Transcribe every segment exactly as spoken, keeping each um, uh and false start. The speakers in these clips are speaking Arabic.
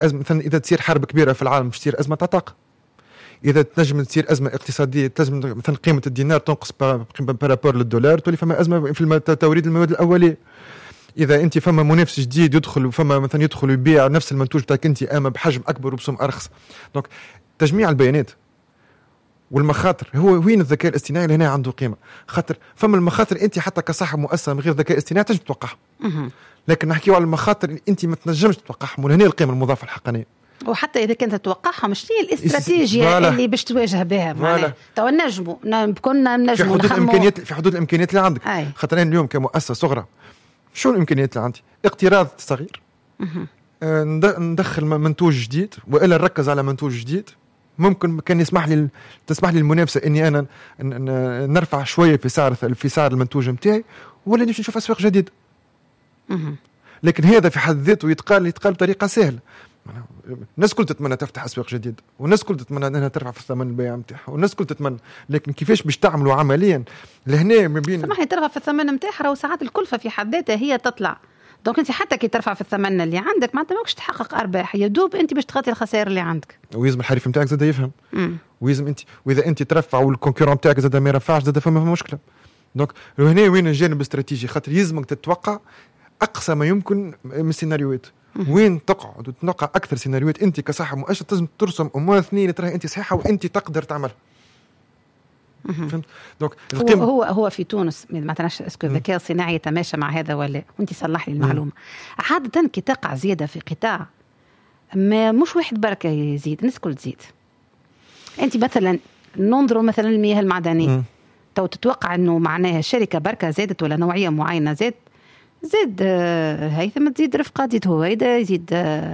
ازمه مثلا اذا تصير حرب كبيره في العالم تصير ازمه تاع طاقه، اذا تنجم تصير ازمه اقتصاديه تنجم مثلا قيمه الدينار تنقص بارابور للدولار تولي فما ازمه في توريد المواد الاوليه. اذا انت فما منافس جديد يدخل وفما مثلا يدخل ويبيع نفس المنتوج تاعك انت اما بحجم اكبر وبسعر ارخص. دونك تجميع البيانات والمخاطر هو وين الذكاء الاصطناعي اللي هنا عنده قيمه، خاطر فما المخاطر انت حتى كصاحب مؤسسه من غير ذكاء اصطناعي تنجم تتوقعها، لكن نحكيو على المخاطر انت ما تنجمش تتوقعهم، وهنا القيمه المضافه الحقيقيه. وحتى اذا كنت تتوقعها مش هي الاستراتيجيه اللي باش تواجه بها معناها تو نجموا كنا نجموا في حدود الامكانيات في حدود الامكانيات اللي عندك. خاطر اليوم كمؤسسه صغرى شو الامكانيات اللي عندي؟ اقتراض صغير، آه ندخل منتوج جديد والا نركز على منتوج جديد، ممكن كان يسمح لي تسمح لي المنافسه اني انا نرفع شويه في سعر في سعر المنتوج نتاعي ولا نمشي نشوف اسواق جديده. لكن هذا في حد ذاته يتقال يتقال بطريقه سهله. الناس كل تتمنى تفتح اسواق جديده، والناس كل تتمنى انها ترفع في الثمن البيع نتاعها، والناس كل تتمنى، لكن كيفاش باش تعملوا عمليا لهنا ما بين سامحني ترفع في الثمن نتاعها وساعات الكلفه في حد ذاتها هي تطلع. دونك انت حتى كي ترفع في الثمن اللي عندك ما ماكش تحقق ارباح، يا دوب انت باش تغطي الخسائر اللي عندك. ويلزم الحريف نتاعك زاد يفهم، ويلزم انت واذا انت ترفع والكونكورون نتاعك زاد ما يرفعش زاد فما مشكله. دونك هنا وين الجانب الاستراتيجي، خاطر يلزمك تتوقع اقصى ما يمكن من السيناريوهات، وين تقعد وتنقع اكثر سيناريوهات انت كصاحب مؤسسه لازم ترسم امور اثنين اللي تراها انت صحيحه وانت تقدر تعملها. فهمت؟ دونك هو هو هو في تونس مثلا اسكو الذكاء الصناعي يتماشى مع هذا ولا وانت صلح لي المعلومه. عاده كي تقع زياده في قطاع ما مش واحد بركه يزيد، الناس كل تزيد. انت مثلا ننظروا مثلا المياه المعدنيه، تو تتوقع انه معناها شركه بركه زادت ولا نوعيه معينه زاد زاد هيثم تزيد رفقه تزيد هويدا يزيد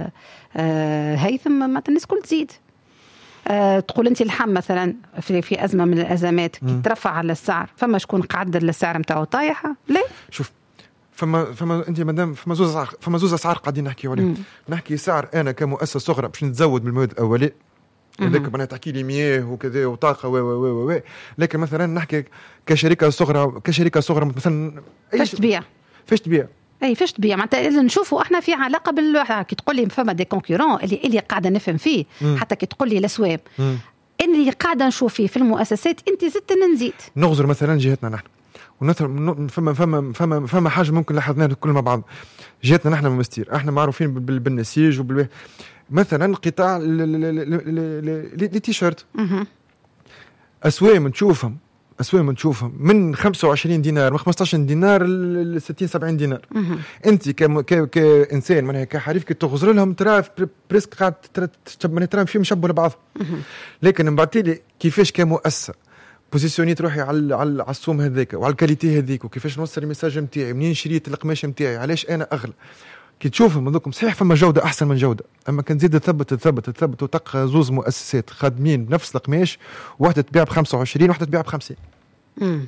هيثم مثلا الناس كل تزيد. أه تقول انت اللحم مثلا في, في ازمه من الازمات كي ترفع على السعر فما شكون قعد السعر نتاعو طايحه ليه؟ شوف فما فما انت مادام فما زوز اسعار فما زوز اسعار قاعدين نحكيو عليه. نحكي سعر انا كمؤسسه صغرى باش نتزود من المواد الاوليه هذاك معناها تحكي لي مياه وكذا وطاقه و و و لكن مثلا نحكي كشركه صغرى كشركه صغرى مثلا فاش تبيع فاش تبيع اي فاش تبيع معناتها نشوفوا احنا في علاقه بال كي تقول لي فما دي كونكورون اللي اللي قاعده نفهم فيه مم. حتى كي تقول لي الاسواق اللي قاعده نشوف فيه في المؤسسات انت زدت نزيد نغزر مثلا جهتنا نحن ونثر فما فما فما فما حاجه ممكن لاحظناها كل مع بعض. جهتنا نحن ممستير احنا معروفين بالنسيج وبال مثلا قطاع التيشيرت اسواق نشوفهم اسواق نشوفهم من خمسة وعشرين دينار من خمسة عشر دينار ل ستين سبعين دينار. انت كانسان معناها كحريف كي تغزر لهم ترى بريسك قاعد ترى ترى فيهم شبوا لبعض. لكن من بعد لي كيفاش كمؤسسه بوزيسيونيت روحي على على السوم هذاك وعلى الكاليتي هذيك وكيفاش نوصل الميساج نتاعي منين شريت القماش نتاعي علاش انا اغلى كي تشوفهم هذوكم صحيح فما جوده احسن من جوده اما كان زيد تثبت تثبت تثبت وتلقى زوز مؤسسات خادمين بنفس القماش واحده تبيع ب خمسة وعشرين واحده تبيع ب خمسين. امم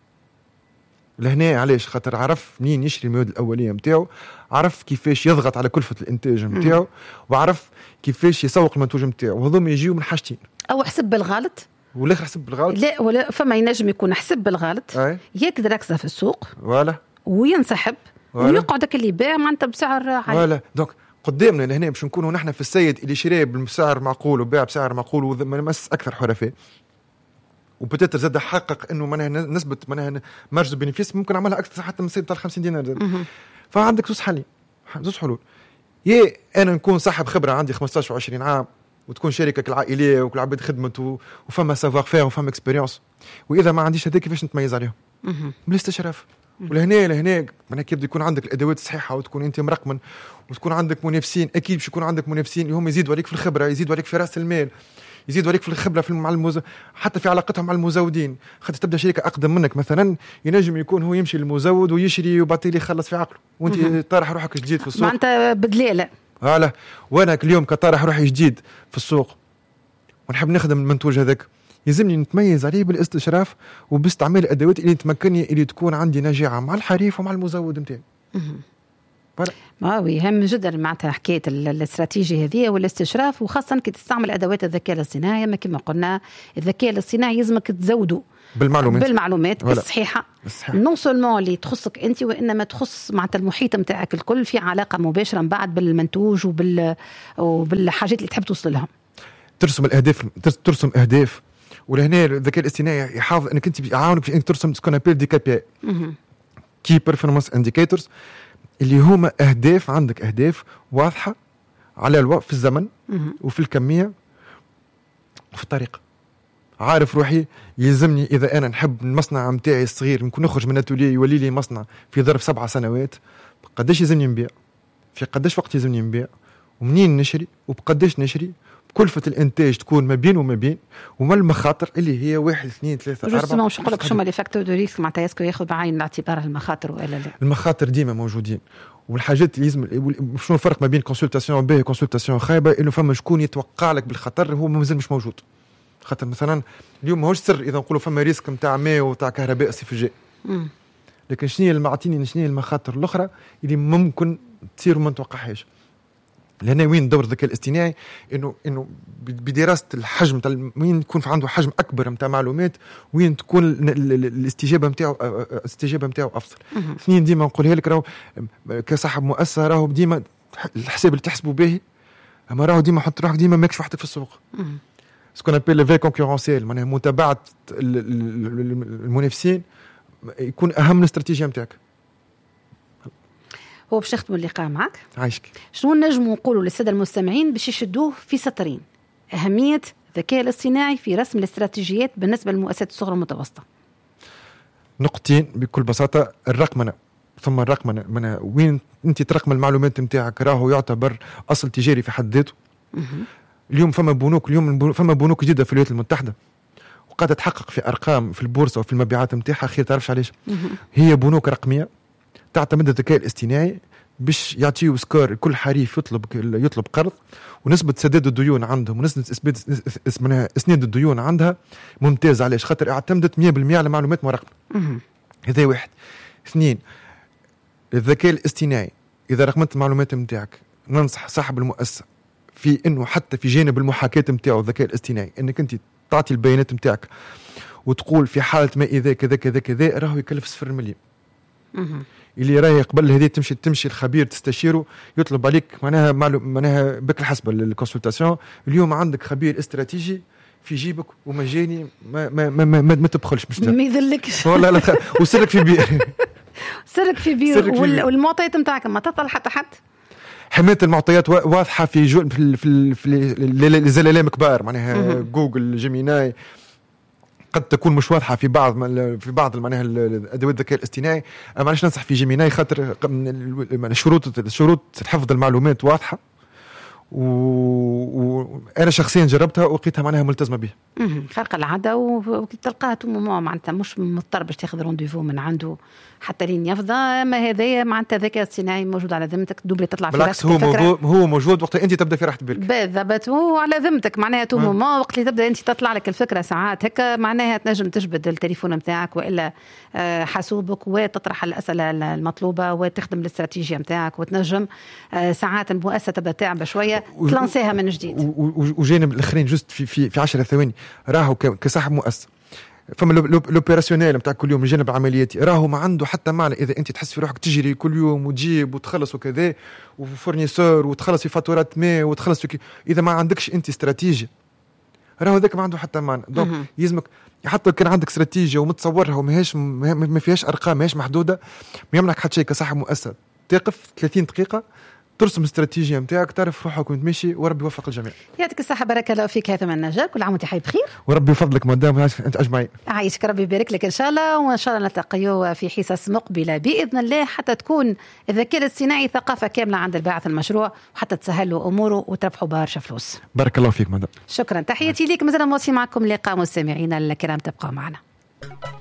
لهنا علاش خاطر عرف منين يشري المواد الاوليه نتاعو عرف كيفاش يضغط على كلفه الانتاج نتاعو وعرف كيفاش يسوق المنتوج نتاعو وهذوم يجيو من حاجتين او حسب بالغلط ولا حسب بالغلط لا ولا فما ينجم يكون حسب بالغلط يقدر يكسب في السوق ولا وينسحب ويقعدك اللي باع معناتها بسعر عالي ولا دونك قدامنا لهنا باش نكونوا نحن في السيد اللي شرى بسعر معقول وباع بسعر معقول ومس اكثر حرفاء وبتاتر زاد حقق انه معناها نسبه معناها مارج بينيفيس ممكن عملها اكثر حتى من سبعة خمسين دينار زاد. فعندك زوج حلين زوج حلول يا انا نكون صاحب خبره عندي خمسطاش وعشرين عام وتكون شركتك العائليه وكل عباد خدمت وفما سافوار فير وفما اكسبيريونس واذا ما عنديش هذاك كيفاش نتميز عليهم بالاستشراف. ولهنا لهنا معناها كيف يكون عندك الادوات الصحيحه وتكون انت مرقمن وتكون عندك منافسين اكيد باش يكون عندك منافسين اللي هم يزيدوا عليك في الخبره يزيدوا عليك في راس المال يزيدوا عليك في الخبره في مع المز... حتى في علاقتهم مع المزودين. خاطر تبدا شركه اقدم منك مثلا ينجم يكون هو يمشي للمزود ويشري وبعدين يخلص في عقله وانت طارح روحك جديد في السوق ما انت بدليله هلا وانا اليوم كطارح روحي جديد في السوق ونحب نخدم المنتوج هذاك يلزمني نتميز عليه بالاستشراف وباستعمال الادوات اللي تمكنني اللي تكون عندي نجاعه مع الحريف ومع المزود نتاعي. ما هو يهم جدا معناتها حكايه الاستراتيجيه هذه والاستشراف، وخاصه كي تستعمل ادوات الذكاء الاصطناعي. ما كما قلنا الذكاء الاصطناعي يلزمك تزوده بالمعلومات بالمعلومات الصحيحه نون سولمون اللي تخصك انت، وانما تخص معناتها المحيط نتاعك الكل، في علاقه مباشره من بعد بالمنتوج وبال وبالحاجات اللي تحب توصل لهم. ترسم الاهداف، ترسم اهداف. ولهنا الذكاء الاصطناعي يحافظ انك انت يعاونك في انك ترسم سكون ابيل دي كي بي كي بيرفورمانس انديكيتورز، اللي هما اهداف. عندك اهداف واضحه على الوقت في الزمن وفي الكميه وفي الطريقه. عارف روحي يلزمني اذا انا نحب المصنع نتاعي الصغير نكون نخرج من اتوليه يولي لي مصنع في ظرف سبع سنوات، قداش يلزمني نبيع، في قداش وقت يلزمني نبيع، ومنين نشري وبقداش نشري، كلفة الانتاج تكون ما بين وما بين، وما المخاطر اللي هي واحد اثنين ثلاثة أربعة. جوستومون باش نقول لك شو هما لي فاكتور دو ريسك معناتها يسكو ياخذ بعين الاعتبار المخاطر ولا لا؟ المخاطر ديما موجودين، والحاجات اللي لازم. شنو الفرق ما بين كونسلتاسيون باهي وكونسلتاسيون خايبة؟ انه فما شكون يتوقع لك بالخطر هو مازال مش موجود. خاطر مثلا اليوم ماهوش سر اذا نقولوا فما ريسك نتاع ماء وتاع كهرباء الصيف الجاي، لكن شنو هي المعطيني شنو هي المخاطر الاخرى اللي ممكن تصير وما نتوقعهاش. لهنا وين دور الذكاء الاصطناعي؟ انه انه بدراسه الحجم تاع وين يكون عنده حجم اكبر نتاع معلومات، وين تكون الاستجابه نتاعو الاستجابه نتاعو افضل. اثنين ديما نقولها لك، راهو كصاحب مؤسسه راهو ديما الحساب اللي تحسبه باهي، اما راهو ديما حط روحك ديما ماكش وحدك في السوق. سكون ابيل ليفي كونكورونسيال، معناها متابعه المنافسين يكون اهم من الاستراتيجيه نتاعك. هو باش نختموا اللقاء معك. عايشك. شنو نجموا نقولوا للساده المستمعين باش يشدوه في سطرين؟ اهميه الذكاء الاصطناعي في رسم الاستراتيجيات بالنسبه للمؤسسات الصغرى والمتوسطه. نقطتين بكل بساطه. الرقمنه، ثم الرقمنه من وين انت ترقم المعلومات نتاعك راهو يعتبر اصل تجاري في حد ذاته. اليوم فما بنوك اليوم فما بنوك جديده في الولايات المتحده وقاعده تحقق في ارقام في البورصه وفي المبيعات نتاعها خير تعرفش علاش. هي بنوك رقميه تعتمد الذكاء الاصطناعي باش يعطيو سكور كل حريف يطلب يطلب قرض، ونسبه سداد الديون عندهم ونسبه اثبات اسمها اسناد الديون عندها ممتاز. علاش؟ خاطر اعتمدت مية بالمية على معلومات مراقبه. هذا واحد. اثنين، الذكاء الاصطناعي اذا رقمت المعلومات نتاعك، ننصح صاحب المؤسسه في انه حتى في جانب المحاكاه نتاعو الذكاء الاصطناعي انك انت تعطي البيانات نتاعك وتقول في حاله ما اذا كذا كذا كذا راهو يكلف صفر مليون. اللي راهي قبل هذه تمشي تمشي الخبير تستشيره يطلب عليك معناها معناها بك الحسبه للكونسلتاسيون. اليوم عندك خبير استراتيجي في جيبك ومجاني، ما ما ما ما, ما تبخلش مش ما يذلكش والله لا. وسرك في بير سرك في بير والمعطيات نتاعك ما تطلع حتى حد. حماية المعطيات واضحة في جو في في, في الزلالام كبار، معناها جوجل جيميناي قد تكون مش واضحة في بعض في بعض معناها الأدوات الذكاء الاصطناعي. أما معلش ننصح في جيميناي خاطر شروط شروط حفظ المعلومات واضحة، وانا شخصيا جربتها ولقيتها معناها ملتزمه به خارقه العاده، وتلقاها تومو معناتها مش مضطر باش تاخذ رونديفو من عنده حتى لين يفضى. اما هذايا معناتها الذكاء الاصطناعي موجود على ذمتك، دوبلي تطلع في بالعكس هو موجود هو موجود وقت انت تبدا في راحه بالك بالضبط، هو على ذمتك معناها تومو ما وقت اللي تبدا انت تطلع لك الفكره ساعات هكا معناها تنجم تجبد التليفون نتاعك والا حاسوبك وتطرح الاسئله المطلوبه وتخدم الاستراتيجيه نتاعك، وتنجم ساعات المؤسسه تبدا تعب شويه تلانسيها من جديد. وجانب الاخرين جست في في في عشرة ثواني راهو كصاحب مؤسسه فما لوبيراسيونيل نتاع كل يوم الجانب العملياتي راهو ما عنده حتى معنى. اذا انت تحس في روحك تجري كل يوم وتجيب وتخلص وكذا وفورنيسور وتخلص في فاتورات ماء وتخلص في، اذا ما عندكش انت استراتيجيه راهو ذاك ما عنده حتى معنى. دونك يلزمك حتى كان عندك استراتيجيه ومتصورها وماهيش ما فيهاش ارقام ماهيش محدوده، ما يمنعك حتى شيء كصاحب مؤسسه تقف ثلاثين دقيقه ترسم استراتيجيه نتاعك تعرف روحك وين تمشي، وربي يوفق الجميع. يعطيك الصحه، بارك الله فيك، هذا من نجاح، كل عام وانت حي بخير، وربي يفضلك مدام انت اجمعين. عايشك، ربي يبارك لك ان شاء الله، وان شاء الله نلتقيو في حصص مقبله باذن الله حتى تكون الذكاء الاصطناعي ثقافه كامله عند الباعث المشروع وحتى تسهل له اموره وتربحوا برشا فلوس. بارك الله فيك مدام. شكرا، تحياتي ليك. مازال مواصلين معكم لقاء مستمعينا الكرام، تبقوا معنا.